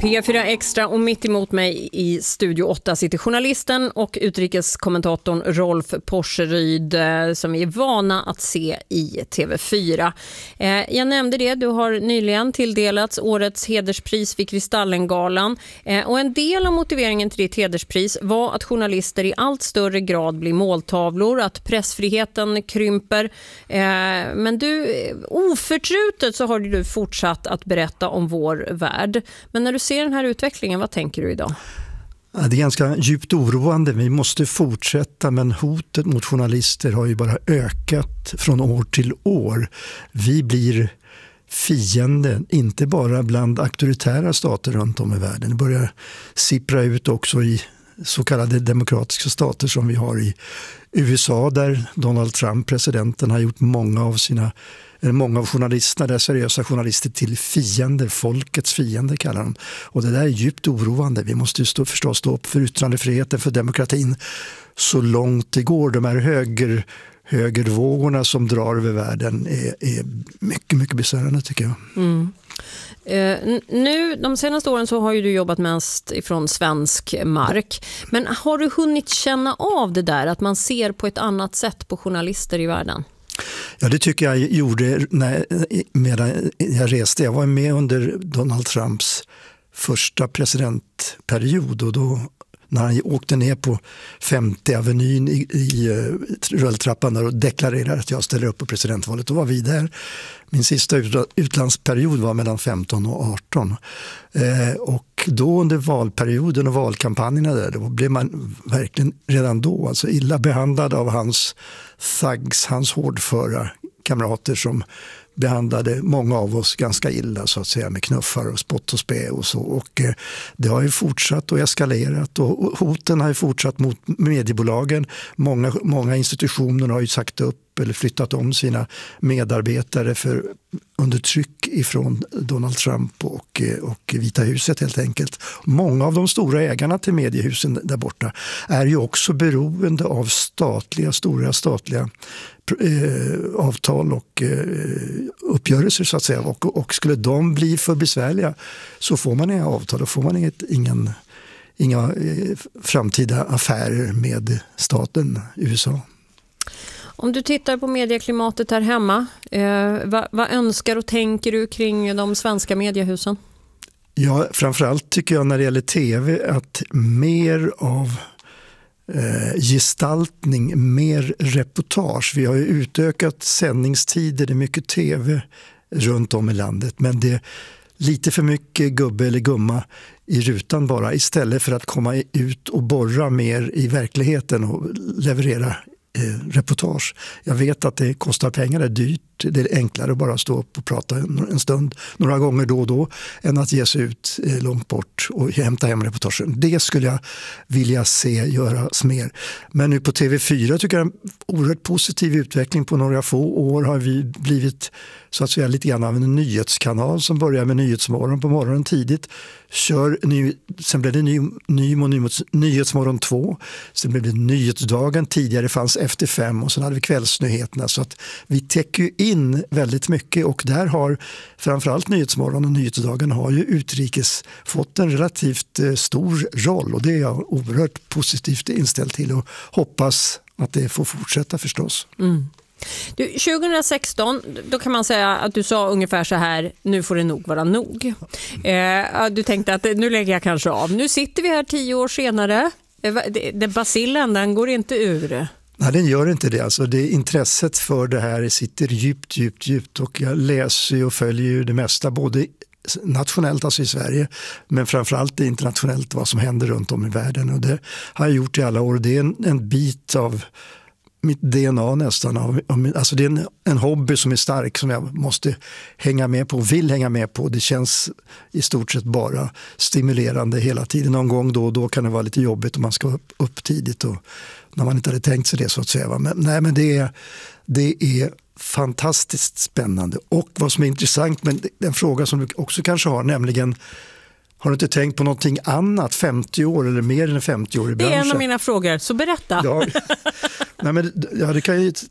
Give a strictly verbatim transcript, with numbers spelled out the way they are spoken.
P fyra Extra och mitt emot mig i Studio åtta sitter journalisten och utrikeskommentatorn Rolf Porseryd som vi är vana att se i T V fyra. Jag nämnde det, du har nyligen tilldelats årets hederspris vid Kristallengalan och en del av motiveringen till ditt hederspris var att journalister i allt större grad blir måltavlor, att pressfriheten krymper. Men du, oförtrutet så har du fortsatt att berätta om vår värld. Men när du ser den här utvecklingen, vad tänker du idag? Ja, det är ganska djupt oroande. Vi måste fortsätta, men hotet mot journalister har ju bara ökat från år till år. Vi blir fiende, inte bara bland auktoritära stater runt om i världen. Det börjar sippra ut också i så kallade demokratiska stater som vi har i U S A, där Donald Trump, presidenten, har gjort många av sina många av journalisterna, där seriösa journalister, till fiender, folkets fiender kallar de. Och det där är djupt oroande. Vi måste ju stå, förstås stå upp för yttrandefriheten, för demokratin så långt det går. De här höger, högervågorna som drar över världen är, är mycket, mycket besvärande tycker jag. Mm. Uh, nu, de senaste åren så har ju du jobbat mest ifrån svensk mark. Men har du hunnit känna av det där att man ser på ett annat sätt på journalister i världen? Ja, det tycker jag gjorde när medan jag reste. Jag var med under Donald Trumps första presidentperiod och då när han åkte ner på femte avenyn i, i rulltrappan och deklarerade att jag ställer upp på presidentvalet, då var vi där. Min sista utlandsperiod var mellan femton och arton. Eh, och då under valperioden och valkampanjerna där, då blev man verkligen redan då alltså illa behandlad av hans thugs, hans hårdföra kamrater som behandlade många av oss ganska illa så att säga, med knuffar och spott och spä och så. Och eh, det har ju fortsatt och eskalerat och hoten har ju fortsatt mot mediebolagen. Många, många institutioner har ju sagt upp eller flyttat om sina medarbetare för under tryck ifrån Donald Trump och, och Vita huset helt enkelt. Många av de stora ägarna till mediehusen där borta är ju också beroende av statliga, stora statliga eh, avtal och eh, uppgörelser så att säga. Och, och skulle de bli för besvärliga så får man inga avtal och får man inget, ingen, inga eh, framtida affärer med staten U S A. Om du tittar på medieklimatet här hemma, eh, vad, vad önskar och tänker du kring de svenska mediehusen? Ja, framförallt tycker jag när det gäller tv att mer av eh, gestaltning, mer reportage. Vi har ju utökat sändningstider, det är mycket tv runt om i landet, men det är lite för mycket gubbe eller gumma i rutan bara, istället för att komma ut och borra mer i verkligheten och leverera reportage. Jag vet att det kostar pengar, det är dyrt, det är enklare att bara stå upp och prata en stund några gånger då och då än att ge sig ut långt bort och hämta hem reportagen. Det skulle jag vilja se göras mer. Men nu på T V fyra tycker jag en oerhört positiv utveckling. På några få år har vi blivit så att säga lite grann av en nyhetskanal som börjar med Nyhetsmorgon på morgonen tidigt. Kör ny, sen blev det ny, ny, ny, Nyhetsmorgon två, sen blev det Nyhetsdagen, tidigare fanns Efter fem och sen hade vi kvällsnyheterna, så att vi täcker in väldigt mycket och där har framförallt Nyhetsmorgon och Nyhetsdagen har ju utrikes fått en relativt stor roll och det är jag oerhört positivt inställd till och hoppas att det får fortsätta förstås. Mm. Du, tjugohundrasexton, då kan man säga att du sa ungefär så här: nu får det nog vara nog. Eh, du tänkte att nu lägger jag kanske av. Nu sitter vi här tio år senare. Det, det bacillen, den går inte ur. Nej, den gör inte det. Alltså det intresset för det här sitter djupt, djupt, djupt och jag läser och följer ju det mesta både nationellt, alltså i Sverige, men framförallt internationellt vad som händer runt om i världen och det har jag gjort i alla år. Det är en, en bit av mitt D N A nästan. Av, alltså det är en, en hobby som är stark som jag måste hänga med på, vill hänga med på. Det känns i stort sett bara stimulerande hela tiden. Någon gång då och då kan det vara lite jobbigt om man ska upp, upp tidigt och när man inte hade tänkt sig det så att säga. Men, nej, men det är, det är fantastiskt spännande. Och vad som är intressant, men en fråga som du också kanske har, nämligen har du inte tänkt på någonting annat femtio år eller mer än femtio år i branschen? Det är en av mina frågor, så berätta. Ja, nej men, ja, det kan ju